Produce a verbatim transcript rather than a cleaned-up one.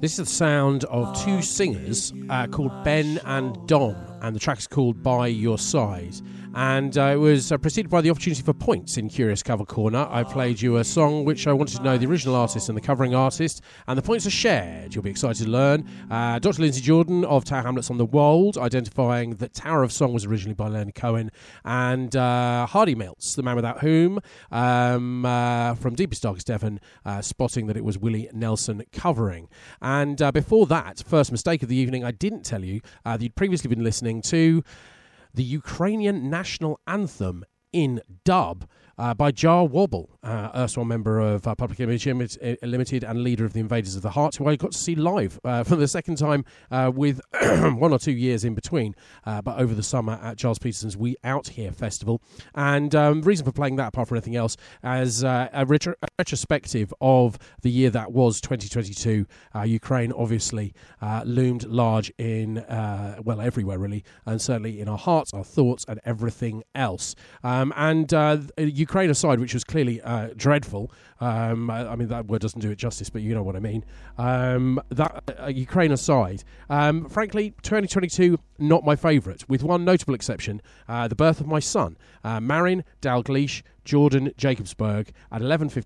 This is the sound of two singers uh, called Ben and Dom, and the track is called By Your Side. And uh, it was uh, preceded by the opportunity for points in Curious Cover Corner. I played you a song which I wanted to know the original artist and the covering artist, and the points are shared. You'll be excited to learn. Uh, Doctor Lindsay Jordan of Tower Hamlets on the Wold, identifying that Tower of Song was originally by Leonard Cohen, and uh, Hardy Mills, The Man Without Whom, um, uh, from Deepest Darkest Devon, uh, spotting that it was Willie Nelson covering. And uh, before that, first mistake of the evening, I didn't tell you uh, that you'd previously been listening to the Ukrainian national anthem in dub uh, by Jar Wobble, uh, erstwhile member of uh, Public Image Limited and leader of the Invaders of the Heart, who I got to see live uh, for the second time uh, with one or two years in between, uh, but over the summer at Giles Peterson's We Out Here Festival. And um, the reason for playing that, apart from anything else, as uh, a, retro- a retrospective of the year that was twenty twenty-two, uh, Ukraine obviously uh, loomed large in, uh, well, everywhere really, and certainly in our hearts, our thoughts, and everything else. Um, and uh, Ukraine aside, which was clearly uh, dreadful, um, I, I mean, that word doesn't do it justice, but you know what I mean. Um, that uh, Ukraine aside, um, frankly, twenty twenty-two, not my favourite, with one notable exception, uh, the birth of my son, uh, Marin Dalgleish Jordan Jacobsberg, at eleven fifty